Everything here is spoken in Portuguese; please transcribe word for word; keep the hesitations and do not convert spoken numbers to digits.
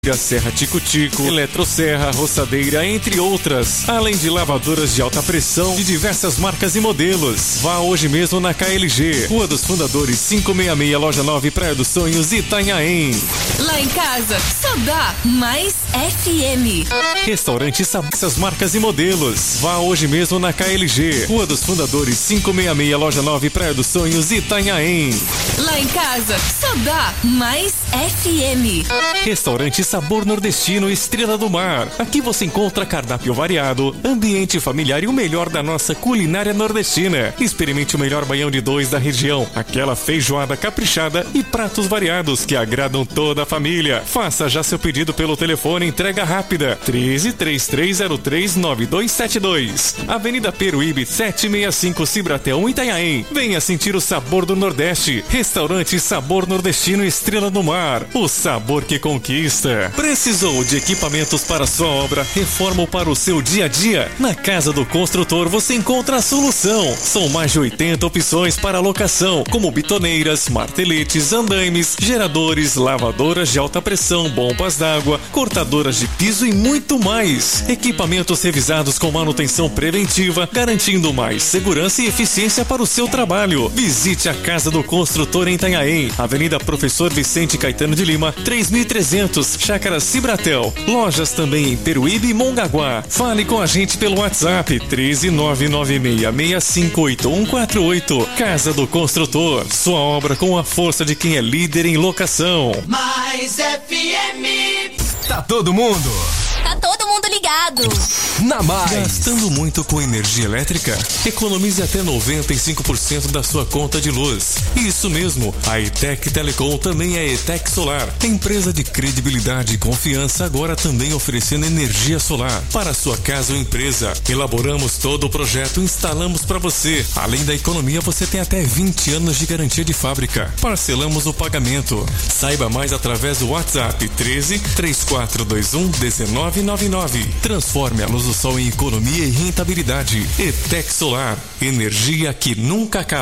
Serra Tico-Tico, Eletroserra, Roçadeira, entre outras, além de lavadoras de alta pressão de diversas marcas e modelos. Vá hoje mesmo na K L G, Rua dos Fundadores quinhentos e sessenta e seis, Loja nove, Praia dos Sonhos, Itanhaém. Lá em casa, só dá mais F M. Restaurante Sabor, essas marcas e modelos. Vá hoje mesmo na K L G, Rua dos Fundadores quinhentos e sessenta e seis, Loja nove, Praia dos Sonhos, Itanhaém. Lá em casa, só dá mais F M. Restaurante Sabor Nordestino Estrela do Mar. Aqui você encontra cardápio variado, ambiente familiar e o melhor da nossa culinária nordestina. Experimente o melhor baião de dois da região, aquela feijoada caprichada e pratos variados que agradam toda a família. Faça já seu pedido pelo telefone entrega rápida treze, trinta e três zero três, nove dois sete dois. Avenida Peruíbe setecentos e sessenta e cinco, Cibratel, Itanhaém. Venha sentir o sabor do Nordeste. Restaurante Sabor Nordestino Estrela do Mar. O sabor que conquista. Precisou de equipamentos para sua obra, reforma ou para o seu dia a dia? Na Casa do Construtor você encontra a solução. São mais de oitenta opções para locação, como bitoneiras, marteletes, andaimes, geradores, lavadoras de alta pressão, bombas d'água, cortadoras de piso e muito mais. Equipamentos revisados com manutenção preventiva, garantindo mais segurança e eficiência para o seu trabalho. Visite a Casa do Construtor em Itanhaém, Avenida Professor Vicente Caetano de Lima, três mil e trezentos, Chácara Cibratel. Lojas também em Peruíbe e Mongaguá. Fale com a gente pelo WhatsApp treze, nove nove seis, seis cinco oito um quatro oito. Casa do Construtor, sua obra com a força de quem é líder em locação. Mais F M. Tá todo mundo? Tá todo mundo ligado. Na Mais. Gastando muito com energia elétrica? Economize até noventa e cinco por cento da sua conta de luz. Isso mesmo, a ETEC Telecom também é ETEC Solar. Empresa de credibilidade e confiança, agora também oferecendo energia solar para sua casa ou empresa. Elaboramos todo o projeto e instalamos para você. Além da economia, você tem até vinte anos de garantia de fábrica. Parcelamos o pagamento. Saiba mais através do WhatsApp treze, três quatro dois um, um nove nove nove. Transforme a luz do sol em economia e rentabilidade. ETEC Solar, energia que nunca acaba.